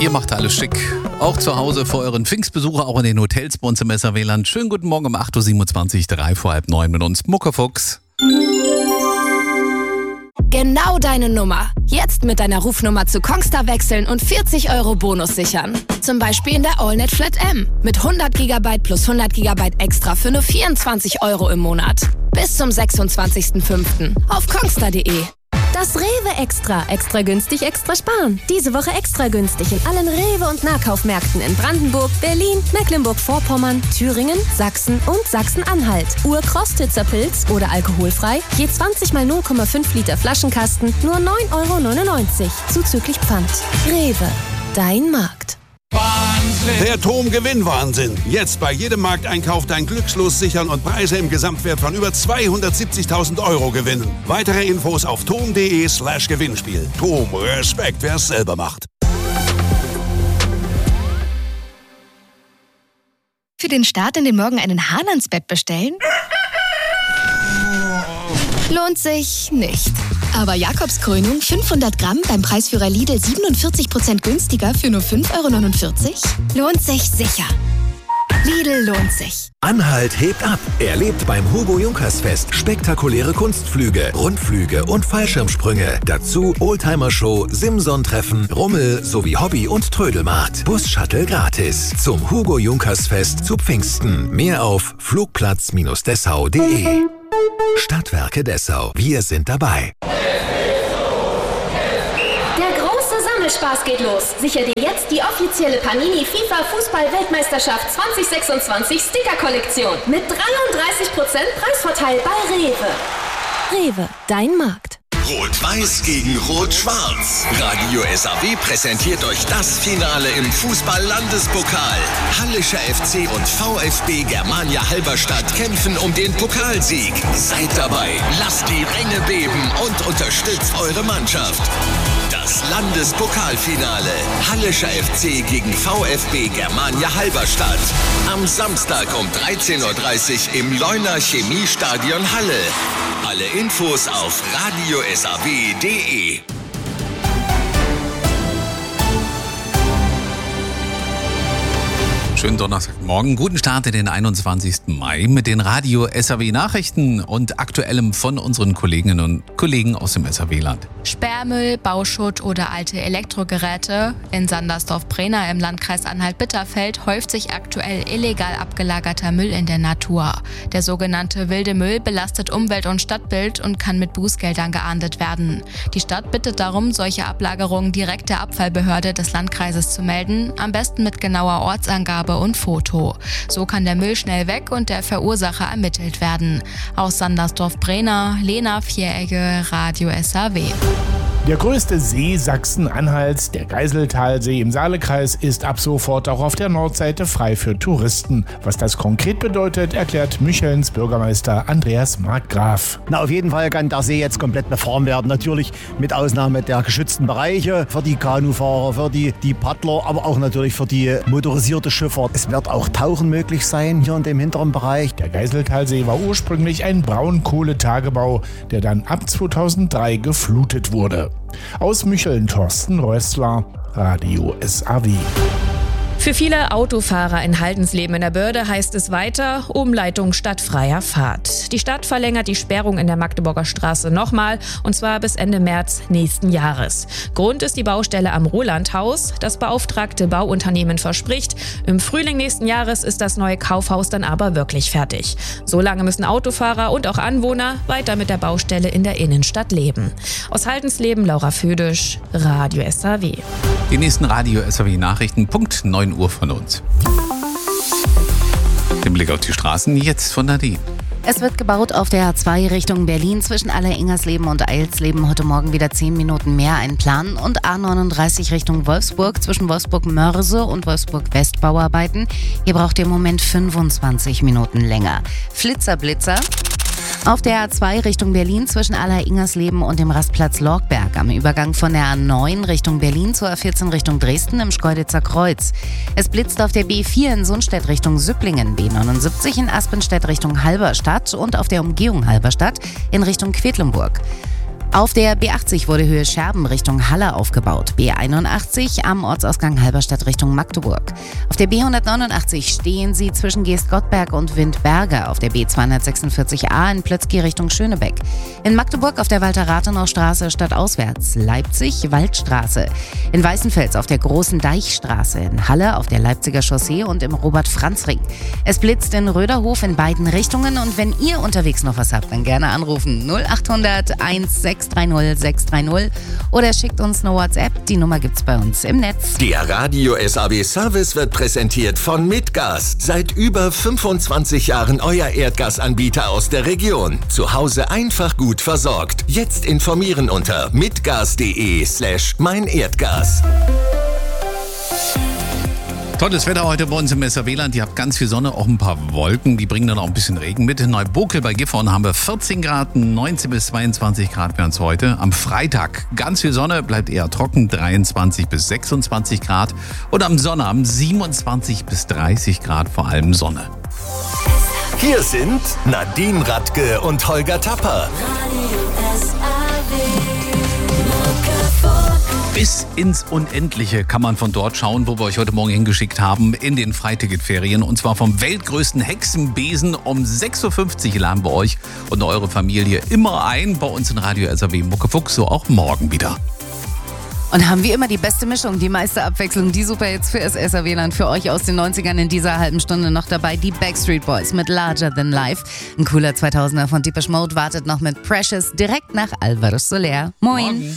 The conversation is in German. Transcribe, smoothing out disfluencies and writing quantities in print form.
Ihr macht alles schick. Auch zu Hause vor euren Pfingstbesucher, auch in den Hotels bei uns im SAW-Land. Schönen guten Morgen um 8.27 Uhr, 8:45 mit uns, Muckefuchs. Genau deine Nummer. Jetzt mit deiner Rufnummer zu Kongstar wechseln und 40 € Bonus sichern. Zum Beispiel in der AllNet Flat M. Mit 100 GB plus 100 GB extra für nur 24 € im Monat. Bis zum 26.05. auf kongstar.de. Das Rewe Extra. Extra günstig, extra sparen. Diese Woche extra günstig in allen Rewe- und Nahkaufmärkten in Brandenburg, Berlin, Mecklenburg-Vorpommern, Thüringen, Sachsen und Sachsen-Anhalt. Ur-Krostitzer Pilz oder alkoholfrei, je 20 mal 0,5 Liter Flaschenkasten, nur 9,99 € zuzüglich Pfand. Rewe, dein Markt. Der TOM-Gewinnwahnsinn. Jetzt bei jedem Markteinkauf dein Glückslos sichern und Preise im Gesamtwert von über 270.000 € gewinnen. Weitere Infos auf tom.de/Gewinnspiel. TOM, Respekt, wer es selber macht. Für den Start in den Morgen einen Hahn ans Bett bestellen? Lohnt sich nicht. Aber Jakobskrönung 500 Gramm beim Preisführer Lidl 47% günstiger für nur 5,49 €? Lohnt sich sicher. Lidl lohnt sich. Anhalt hebt ab. Erlebt beim Hugo Junkers Fest spektakuläre Kunstflüge, Rundflüge und Fallschirmsprünge. Dazu Oldtimer-Show, Simson-Treffen, Rummel sowie Hobby- und Trödelmarkt. Bus-Shuttle gratis. Zum Hugo Junkers Fest zu Pfingsten. Mehr auf flugplatz-dessau.de. Stadtwerke Dessau. Wir sind dabei. Der große Sammelspaß geht los. Sichere dir jetzt die offizielle Panini FIFA Fußball-Weltmeisterschaft 2026 Sticker-Kollektion. Mit 33% Preisvorteil bei Rewe. Rewe, dein Markt. Rot-Weiß gegen Rot-Schwarz. Radio SAW präsentiert euch das Finale im Fußball-Landespokal. Hallischer FC und VfB Germania Halberstadt kämpfen um den Pokalsieg. Seid dabei, lasst die Ränge beben und unterstützt eure Mannschaft. Das Landespokalfinale. Hallischer FC gegen VfB Germania Halberstadt. Am Samstag um 13:30 Uhr im Leuner Chemiestadion Halle. Alle Infos auf radiosaw.de. Schönen Donnerstagmorgen, guten Start in den 21. Mai mit den Radio SAW Nachrichten und Aktuellem von unseren Kolleginnen und Kollegen aus dem SAW-Land. Sperrmüll, Bauschutt oder alte Elektrogeräte. In Sandersdorf-Brena im Landkreis Anhalt-Bitterfeld häuft sich aktuell illegal abgelagerter Müll in der Natur. Der sogenannte wilde Müll belastet Umwelt- und Stadtbild und kann mit Bußgeldern geahndet werden. Die Stadt bittet darum, solche Ablagerungen direkt der Abfallbehörde des Landkreises zu melden, am besten mit genauer Ortsangabe und Foto. So kann der Müll schnell weg und der Verursacher ermittelt werden. Aus Sandersdorf-Brena, Lena Vieregge, Radio SAW. Der größte See Sachsen-Anhalts, der Geiseltalsee im Saalekreis, ist ab sofort auch auf der Nordseite frei für Touristen. Was das konkret bedeutet, erklärt Müchelns Bürgermeister Andreas Markgraf. Auf jeden Fall kann der See jetzt komplett befahren werden. Natürlich mit Ausnahme der geschützten Bereiche für die Kanufahrer, für die Paddler, aber auch natürlich für die motorisierte Schifffahrt. Es wird auch Tauchen möglich sein hier in dem hinteren Bereich. Der Geiseltalsee war ursprünglich ein Braunkohletagebau, der dann ab 2003 geflutet wurde. Aus Mücheln Thorsten Rössler, Radio SAW. Für viele Autofahrer in Haldensleben in der Börde heißt es weiter Umleitung statt freier Fahrt. Die Stadt verlängert die Sperrung in der Magdeburger Straße nochmal, und zwar bis Ende März nächsten Jahres. Grund ist die Baustelle am Rolandhaus. Das beauftragte Bauunternehmen verspricht, im Frühling nächsten Jahres ist das neue Kaufhaus dann aber wirklich fertig. So lange müssen Autofahrer und auch Anwohner weiter mit der Baustelle in der Innenstadt leben. Aus Haldensleben Laura Födisch, Radio SAW. Die nächsten Radio SAW Nachrichten, Punkt 9 Uhr von uns. Den Blick auf die Straßen jetzt von Nadine. Es wird gebaut auf der A2 Richtung Berlin zwischen Alleringersleben und Eilsleben. Heute Morgen wieder 10 Minuten mehr einplanen. Und A39 Richtung Wolfsburg zwischen Wolfsburg-Mörse und Wolfsburg-West Bauarbeiten. Hier braucht ihr im Moment 25 Minuten länger. Flitzer-Blitzer. Auf der A2 Richtung Berlin zwischen Alleringersleben und dem Rastplatz Lorgberg am Übergang von der A9 Richtung Berlin zur A14 Richtung Dresden im Schkeuditzer Kreuz. Es blitzt auf der B4 in Sundstedt Richtung Süpplingen, B79 in Aspenstedt Richtung Halberstadt und auf der Umgehung Halberstadt in Richtung Quedlinburg. Auf der B80 wurde Höhe Scherben Richtung Halle aufgebaut. B81 am Ortsausgang Halberstadt Richtung Magdeburg. Auf der B189 stehen Sie zwischen Geestgottberg und Windberge. Auf der B246a in Plötzky Richtung Schönebeck. In Magdeburg auf der Walter-Rathenau-Straße stadtauswärts. Leipzig Waldstraße. In Weißenfels auf der Großen Deichstraße. In Halle auf der Leipziger Chaussee und im Robert-Franz-Ring. Es blitzt in Röderhof in beiden Richtungen. Und wenn ihr unterwegs noch was habt, dann gerne anrufen. 0800 1630 630 oder schickt uns eine WhatsApp. Die Nummer gibt's bei uns im Netz. Der Radio SAW Service wird präsentiert von Midgas. Seit über 25 Jahren euer Erdgasanbieter aus der Region. Zu Hause einfach gut versorgt. Jetzt informieren unter midgas.de/meinerdgas. Tolles Wetter heute bei uns im SAW-Land. Ihr habt ganz viel Sonne, auch ein paar Wolken. Die bringen dann auch ein bisschen Regen mit. In Neubokel bei Gifhorn haben wir 14 Grad, 19 bis 22 Grad wären es heute. Am Freitag ganz viel Sonne, bleibt eher trocken, 23 bis 26 Grad. Und am Sonnabend 27 bis 30 Grad, vor allem Sonne. Hier sind Nadine Radke und Holger Tapper. Bis ins Unendliche kann man von dort schauen, wo wir euch heute Morgen hingeschickt haben, in den Freiticketferien. Und zwar vom weltgrößten Hexenbesen. Um 6.50 Uhr laden wir euch und eure Familie immer ein bei uns in Radio SAW Muckefuchs, so auch morgen wieder. Und haben wie immer die beste Mischung, die meiste Abwechslung, die Superhits für das SAW-Land, für euch aus den 90ern in dieser halben Stunde noch dabei. Die Backstreet Boys mit Larger Than Life. Ein cooler 2000er von Depeche Mode wartet noch mit Precious direkt nach Alvaro Soler. Moin.